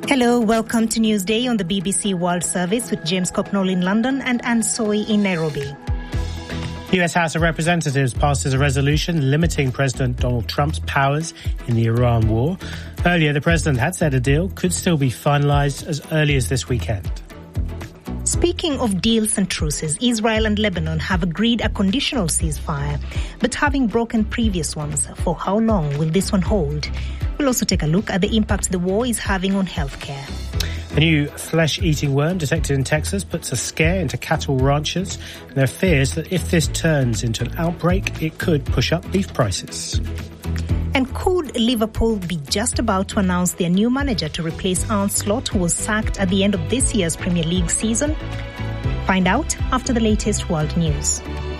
Hello, welcome to Newsday on the BBC World Service with James Copnall in London and Anne Soy in Nairobi. The US House of Representatives passes a resolution limiting President Donald Trump's powers in the Iran war. Earlier, the president had said a deal could still be finalised as early as this weekend. Speaking of deals and truces, Israel and Lebanon have agreed a conditional ceasefire, but having broken previous ones, for how long will this one hold? We'll also take a look at the impact the war is having on healthcare. A new flesh-eating worm detected in Texas puts a scare into cattle ranchers. There are fears that if this turns into an outbreak, it could push up beef prices. And could Liverpool be just about to announce their new manager to replace Arne Slot, who was sacked at the end of this year's Premier League season? Find out after the latest world news.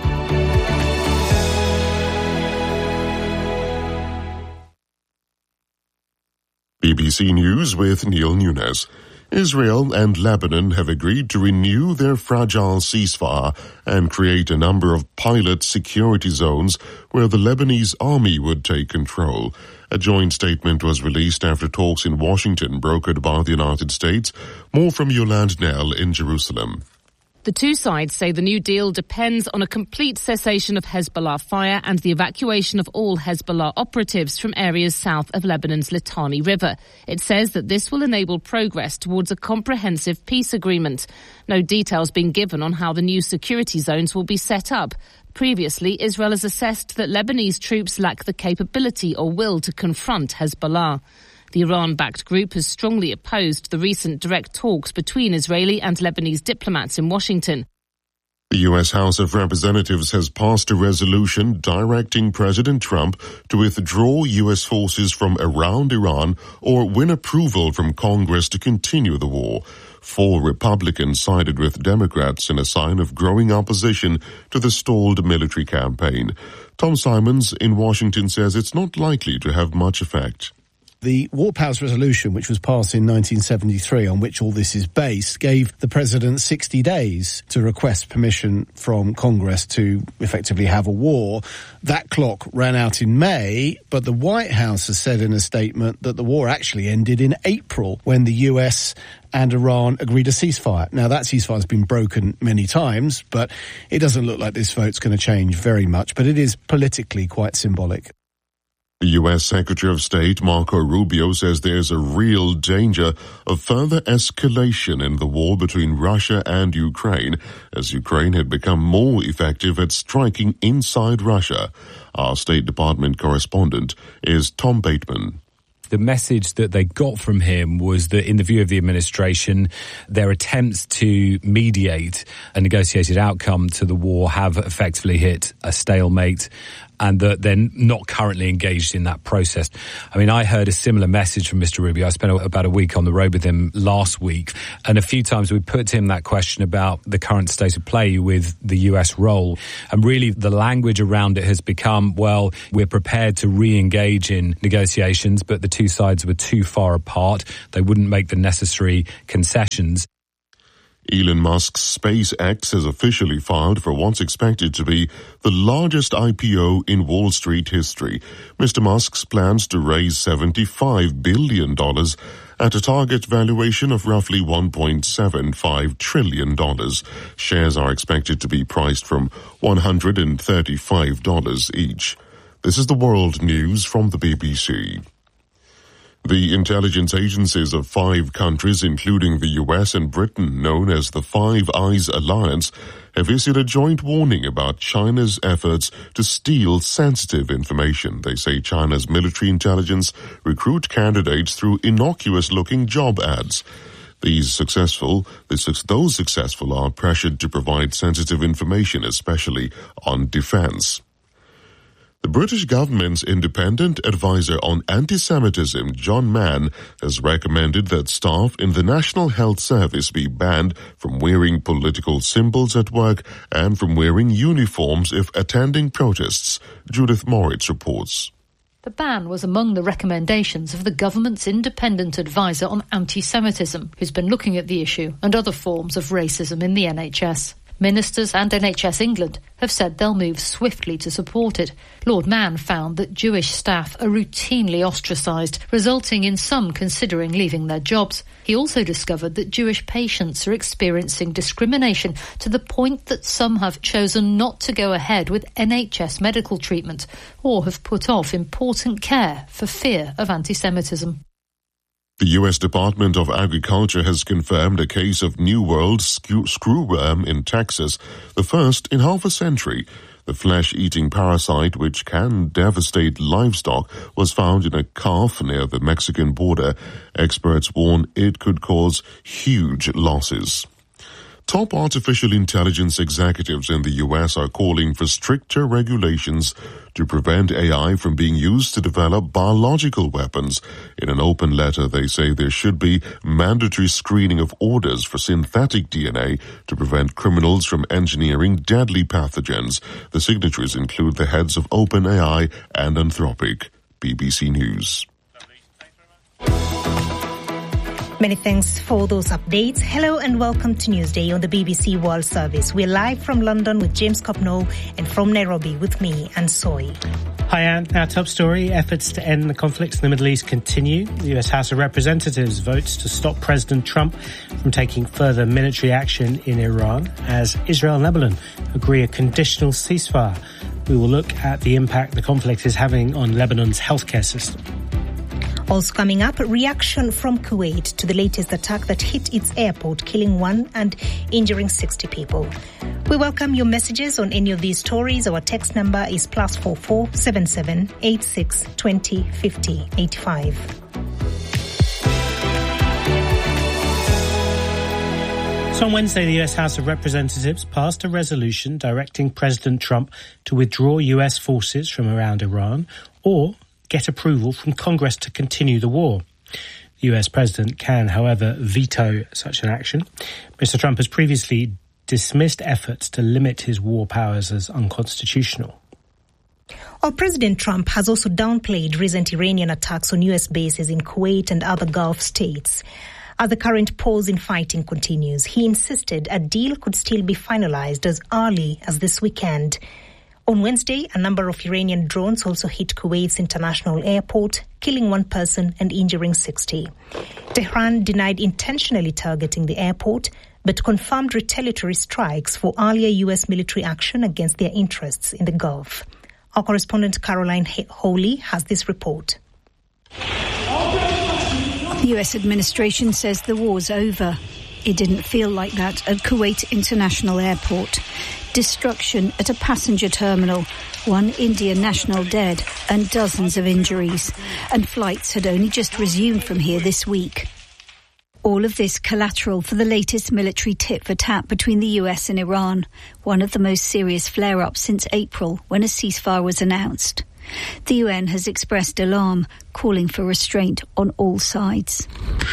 BBC News with Neil Nunes. Israel and Lebanon have agreed to renew their fragile ceasefire and create a number of pilot security zones where the Lebanese army would take control. A joint statement was released after talks in Washington brokered by the United States. More from Yolande Nell in Jerusalem. The two sides say the new deal depends on a complete cessation of Hezbollah fire and the evacuation of all Hezbollah operatives from areas south of Lebanon's Litani River. It says that this will enable progress towards a comprehensive peace agreement. No details being given on how the new security zones will be set up. Previously, Israel has assessed that Lebanese troops lack the capability or will to confront Hezbollah. The Iran-backed group has strongly opposed the recent direct talks between Israeli and Lebanese diplomats in Washington. The U.S. House of Representatives has passed a resolution directing President Trump to withdraw U.S. forces from around Iran or win approval from Congress to continue the war. 4 Republicans sided with Democrats in a sign of growing opposition to the stalled military campaign. Tom Simons in Washington says it's not likely to have much effect. The War Powers Resolution, which was passed in 1973, on which all this is based, gave the president 60 days to request permission from Congress to effectively have a war. That clock ran out in May, but the White House has said in a statement that the war actually ended in April when the US and Iran agreed a ceasefire. Now, that ceasefire has been broken many times, but it doesn't look like this vote's going to change very much, but it is politically quite symbolic. The U.S. Secretary of State Marco Rubio says there's a real danger of further escalation in the war between Russia and Ukraine, as Ukraine had become more effective at striking inside Russia. Our State Department correspondent is Tom Bateman. The message that they got from him was that, in the view of the administration, their attempts to mediate a negotiated outcome to the war have effectively hit a stalemate, and that they're not currently engaged in that process. I mean, I heard a similar message from Mr. Rubio. I spent about a week on the road with him last week, and a few times we put to him that question about the current state of play with the US role. And really the language around it has become, well, we're prepared to re-engage in negotiations, but the two sides were too far apart. They wouldn't make the necessary concessions. Elon Musk's SpaceX has officially filed for what's expected to be the largest IPO in Wall Street history. Mr. Musk's plans to raise $75 billion at a target valuation of roughly $1.75 trillion. Shares are expected to be priced from $135 each. This is the world news from the BBC. The intelligence agencies of 5 countries, including the US and Britain, known as the Five Eyes Alliance, have issued a joint warning about China's efforts to steal sensitive information. They say China's military intelligence recruit candidates through innocuous-looking job ads. Those successful are pressured to provide sensitive information, especially on defense. The British government's independent advisor on anti-Semitism, John Mann, has recommended that staff in the National Health Service be banned from wearing political symbols at work and from wearing uniforms if attending protests. Judith Moritz reports. The ban was among the recommendations of the government's independent advisor on anti-Semitism, who's been looking at the issue and other forms of racism in the NHS. Ministers and NHS England have said they'll move swiftly to support it. Lord Mann found that Jewish staff are routinely ostracised, resulting in some considering leaving their jobs. He also discovered that Jewish patients are experiencing discrimination to the point that some have chosen not to go ahead with NHS medical treatment or have put off important care for fear of anti-Semitism. The U.S. Department of Agriculture has confirmed a case of New World screwworm in Texas, the first in half a century. The flesh-eating parasite, which can devastate livestock, was found in a calf near the Mexican border. Experts warn it could cause huge losses. Top artificial intelligence executives in the U.S. are calling for stricter regulations to prevent AI from being used to develop biological weapons. In an open letter, they say there should be mandatory screening of orders for synthetic DNA to prevent criminals from engineering deadly pathogens. The signatories include the heads of OpenAI and Anthropic. BBC News. Many thanks for those updates. Hello and welcome to Newsday on the BBC World Service. We're live from London with James Copnall and from Nairobi with me, Anne Soy. Hi, Anne. Our top story, efforts to end the conflicts in the Middle East continue. The US House of Representatives votes to stop President Trump from taking further military action in Iran as Israel and Lebanon agree a conditional ceasefire. We will look at the impact the conflict is having on Lebanon's healthcare system. Also coming up, a reaction from Kuwait to the latest attack that hit its airport, killing 1 and injuring 60 people. We welcome your messages on any of these stories. Our text number is +44 77 86 20 50 85. So on Wednesday, the US House of Representatives passed a resolution directing President Trump to withdraw US forces from around Iran or get approval from Congress to continue the war. The US president can, however, veto such an action. Mr. Trump has previously dismissed efforts to limit his war powers as unconstitutional. Well, President Trump has also downplayed recent Iranian attacks on US bases in Kuwait and other Gulf states. As the current pause in fighting continues, he insisted a deal could still be finalized as early as this weekend. On Wednesday, a number of Iranian drones also hit Kuwait's international airport, killing 1 person and injuring 60. Tehran denied intentionally targeting the airport, but confirmed retaliatory strikes for earlier U.S. military action against their interests in the Gulf. Our correspondent Caroline Hawley has this report. The U.S. administration says the war's over. It didn't feel like that at Kuwait International Airport. Destruction at a passenger terminal, 1 Indian national dead and dozens of injuries. And flights had only just resumed from here this week. All of this collateral for the latest military tit-for-tat between the US and Iran, one of the most serious flare-ups since April when a ceasefire was announced. The UN has expressed alarm, calling for restraint on all sides.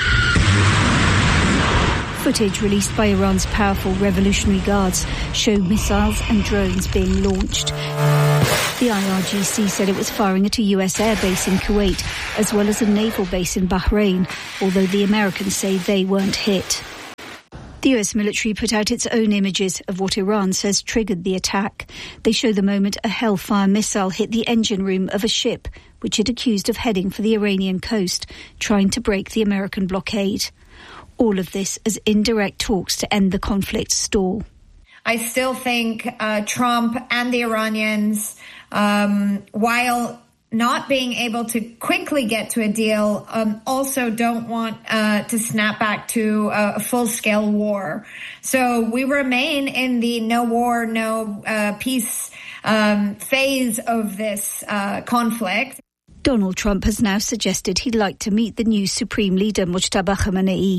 Footage released by Iran's powerful Revolutionary Guards show missiles and drones being launched. The IRGC said it was firing at a US airbase in Kuwait, as well as a naval base in Bahrain, although the Americans say they weren't hit. The US military put out its own images of what Iran says triggered the attack. They show the moment a Hellfire missile hit the engine room of a ship, which it accused of heading for the Iranian coast, trying to break the American blockade. All of this as indirect talks to end the conflict stall. I still think Trump and the Iranians, while not being able to quickly get to a deal, also don't want to snap back to a full-scale war. So we remain in the no war, no peace phase of this conflict. Donald Trump has now suggested he'd like to meet the new Supreme Leader Mojtaba Khamenei.